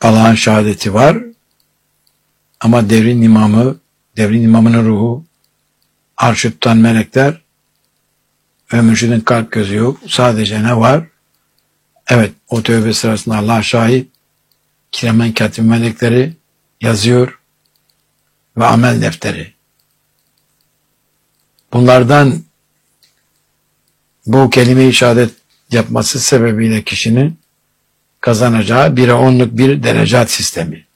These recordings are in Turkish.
Allah'ın şehadeti var ama devrin imamının ruhu, arşı tutan melekler ve mürşidin kalp gözü yok. Sadece ne var? Evet, o tövbe sırasında Allah şahit, kiremen katib melekleri yazıyor ve amel defteri. Bunlardan bu kelime-i şehadet yapması sebebiyle kişinin kazanacağı 1'e 10'luk bir derecat sistemi.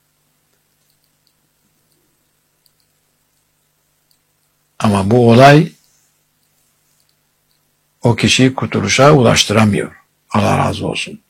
Ama bu olay o kişiyi kurtuluşa ulaştıramıyor. Allah razı olsun.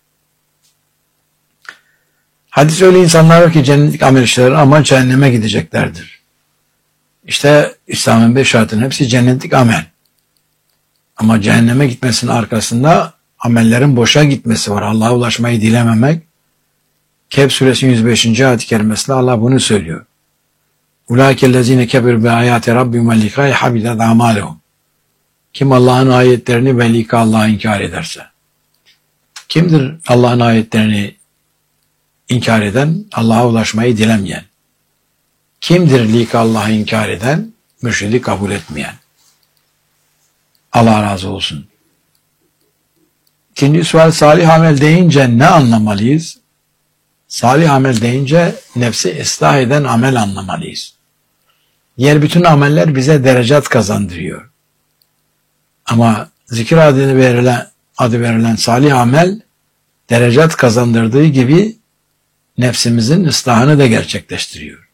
Hadis öyle insanlar var ki cennetlik amel işler ama cehenneme gideceklerdir. İşte İslam'ın 5 şartının hepsi cennetlik amel. Ama cehenneme gitmesinin arkasında amellerin boşa gitmesi var. Allah'a ulaşmayı dilememek. Kehf suresinin 105. ayet-i kerimesinde Allah bunu söylüyor. Ulaikellezine keberu bi ayati rabbihim ve liqa'i habitat a'maluhum. Kim Allah'ın ayetlerini ve lika Allah'ı inkar ederse. Kimdir Allah'ın ayetlerini inkar eden? Allah'a ulaşmayı dilemeyen. Kimdir lika Allah'ı inkar eden? Mürşidi kabul etmeyen. Allah razı olsun. İkinci sual, salih amel deyince ne anlamalıyız? Salih amel deyince nefsi ıslah eden amel anlamalıyız. Diğer bütün ameller bize derecat kazandırıyor. Ama zikir adı verilen salih amel derecat kazandırdığı gibi nefsimizin ıslahını da gerçekleştiriyor.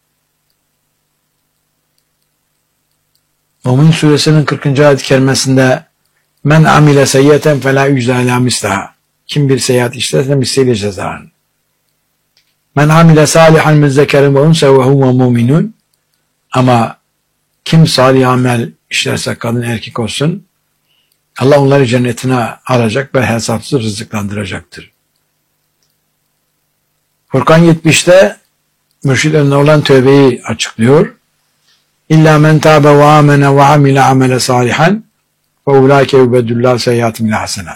Mümin suresinin 40. ayet-i kerimesinde men amile seyyeten felâ yüczâ ilâ mislaha. Kim bir seyyiat işlerse misliyle cezalarını. Men amile salihan min zekerin ve unse ve huve mu'minun. Ama kim salih amel işlerse kadın erkek olsun, Allah onları cennetine alacak ve hesapsız rızıklandıracaktır. Furkan 70'te mürşid önüne olan tövbeyi açıklıyor. İlla men tâbe ve âmene ve amile amele salihan ve ulâke yubeddüllâhu seyyiâtim ilâ hasenât.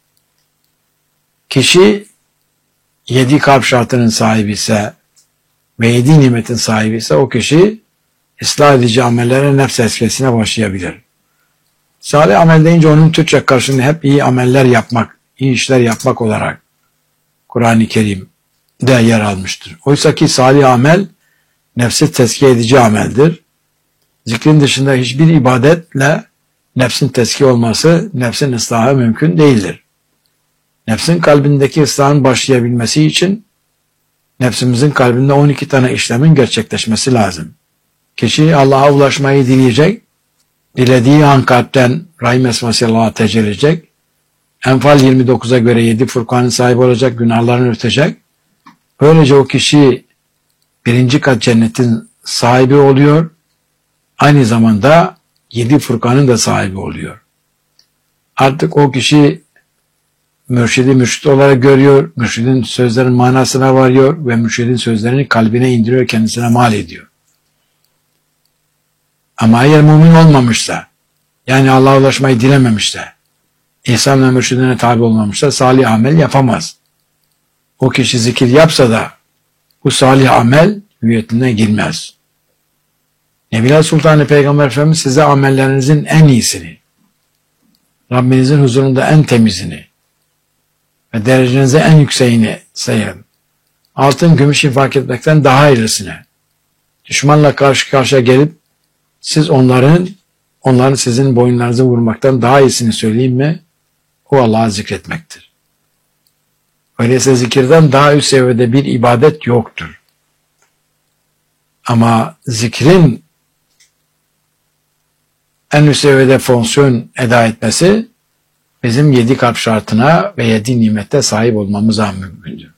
Kişi 7 kalp şartının sahibi ise ve 7 nimetin sahibi ise o kişi ıslah edici amellere nefs eskesine başlayabilir. Salih amel deyince onun Türkçe karşılığı hep iyi ameller yapmak, iyi işler yapmak olarak Kur'an-ı Kerim'de yer almıştır. Oysa ki salih amel nefsi tezkiye edici ameldir. Zikrin dışında hiçbir ibadetle nefsin tezkiye olması, nefsin ıslahı mümkün değildir. Nefsin kalbindeki ıslahın başlayabilmesi için nefsimizin kalbinde 12 tane işlemin gerçekleşmesi lazım. Kişi Allah'a ulaşmayı dileyecek, dilediği an kalpten Rahim esmasıyla Allah'a tecelli edecek. Enfal 29'a göre 7 Furkan'ın sahibi olacak, günahlarını örtecek. Böylece o kişi 1. kat cennetin sahibi oluyor. Aynı zamanda 7 Furkan'ın da sahibi oluyor. Artık o kişi mürşidi mürşid olarak görüyor, mürşidin sözlerin manasına varıyor ve mürşidin sözlerini kalbine indiriyor, kendisine mal ediyor. Ama eğer mümin olmamışsa, yani Allah'a ulaşmayı dilememişse, İhsan ve mürşidine tabi olmamışsa salih amel yapamaz. O kişi zikir yapsa da bu salih amel hüviyetine girmez. Nebiler Sultanı Peygamber Efendimiz size amellerinizin en iyisini, Rabbinizin huzurunda en temizini ve derecenize en yükseğini sayın. Altın, gümüş infak etmekten daha hayırlısını. Düşmanla karşı karşıya gelip siz onların sizin boyunlarınızı vurmaktan daha iyisini söyleyeyim mi? O Allah'ı zikretmektir. Öyleyse zikirden daha üst seviyede bir ibadet yoktur. Ama zikrin en üst seviyede fonksiyon eda etmesi bizim 7 kalp şartına ve 7 nimette sahip olmamıza mümkündür.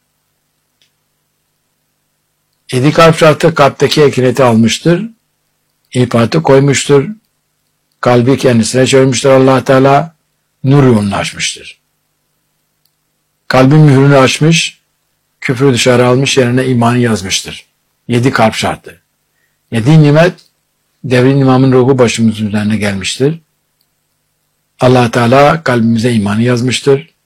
7 kalp şartı kalpteki ekileti almıştır. İltifatı koymuştur. Kalbi kendisine çevirmiştir Allah Teala. Nur yolunu açmıştır. Kalbin mührünü açmış, küfrü dışarı almış, yerine imanı yazmıştır. 7 kalp şartı. 7 nimet, devrin imamın ruhu başımızın üzerine gelmiştir. Allah Teala kalbimize imanı yazmıştır.